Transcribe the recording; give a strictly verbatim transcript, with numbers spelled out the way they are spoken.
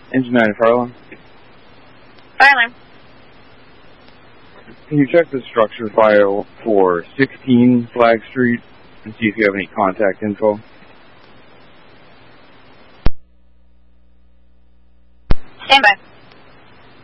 Engine nine, fire alarm. Fire alarm. Can you check the structure file for sixteen Flag Street and see if you have any contact info? Stand by.